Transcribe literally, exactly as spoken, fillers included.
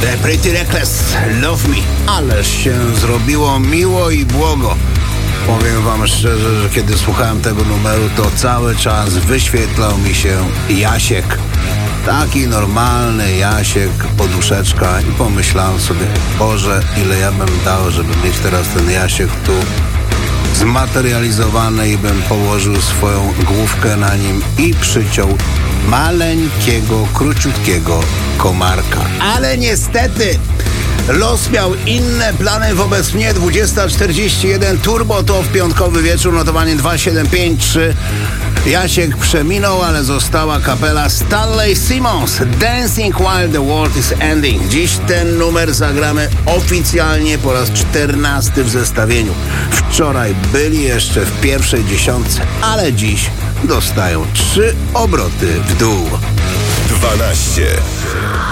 Pretty Reckless, Love Me. Ależ się zrobiło miło i błogo. Powiem wam szczerze, że kiedy słuchałem tego numeru, to cały czas wyświetlał mi się Jasiek. Taki normalny Jasiek, poduszeczka, i pomyślałem sobie, Boże, ile ja bym dał, żeby mieć teraz ten Jasiek tu zmaterializowany i bym położył swoją główkę na nim i przyciął maleńkiego, króciutkiego komarka. Ale niestety los miał inne plany wobec mnie. Dwudziesta czterdzieści jeden Turbo to w piątkowy wieczór, notowanie dwa siedem pięć trzy. Jasiek przeminął, ale została kapela Stanley Simons, Dancing While the World is Ending. Dziś ten numer zagramy oficjalnie po raz czternasty w zestawieniu. Wczoraj byli jeszcze w pierwszej dziesiątce, ale dziś dostają trzy obroty w dół. dwanaście.